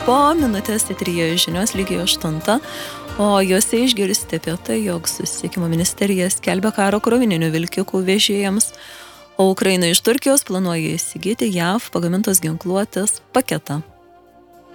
Po minutės eteryje žinios lygiai 8, o juose išgirsite apie tai, jog susisiekimo ministerija skelbia karo krovininių vilkikų vežėjams, o Ukraina iš Turkijos planuoja įsigyti JAV pagamintos ginkluotės paketą.